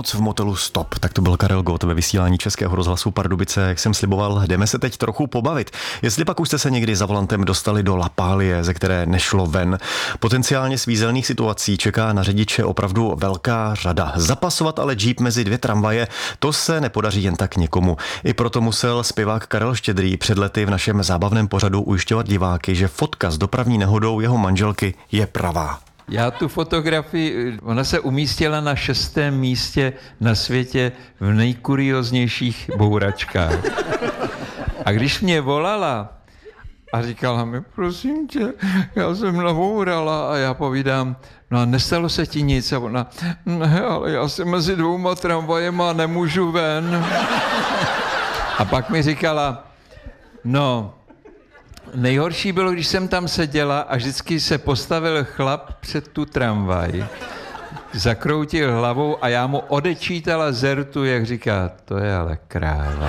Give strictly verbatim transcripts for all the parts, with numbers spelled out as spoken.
noc v motelu Stop. Tak to byl Karel Gott ve vysílání Českého rozhlasu Pardubice. Jak jsem sliboval, jdeme se teď trochu pobavit. Jestli pak už jste se někdy za volantem dostali do lapálie, ze které nešlo ven. Potenciálně svízelných situací čeká na řidiče opravdu velká řada. Zapasovat ale džíp mezi dvě tramvaje, to se nepodaří jen tak někomu. I proto musel zpěvák Karel Štědrý před lety v našem zábavném pořadu ujišťovat diváky, že fotka s dopravní nehodou jeho manželky je pravá. Já tu fotografii, ona se umístila na šestém místě na světě v nejkurioznějších bouračkách. A když mě volala a říkala mi, prosím tě, já jsem nabourala, a já povídám, no a nestalo se ti nic? A ona, ne, ale já jsem mezi dvouma tramvajema, nemůžu ven. A pak mi říkala, no, nejhorší bylo, když jsem tam seděla a vždycky se postavil chlap před tu tramvaj, zakroutil hlavou a já mu odečítala zertu, jak říká, to je ale kráva.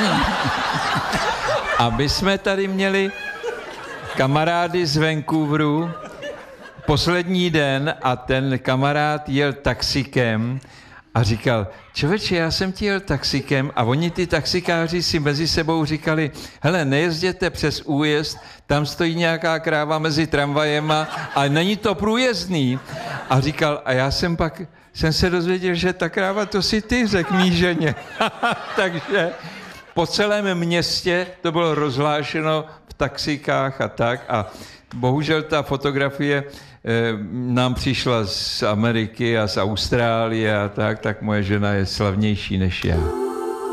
A my jsme tady měli kamarády z Vancouveru poslední den a ten kamarád jel taxikem a říkal, člověče, já jsem ti jel taxikem, a oni ty taxikáři si mezi sebou říkali, hele, nejezděte přes újezd, tam stojí nějaká kráva mezi tramvajema a není to průjezdný. A říkal, a já jsem pak, jsem se dozvěděl, že ta kráva, to si ty, řekl mý ženě. Takže po celém městě to bylo rozhlášeno v taxikách a tak, a bohužel ta fotografie nám přišla z Ameriky a z Austrálie a tak, tak moje žena je slavnější než já.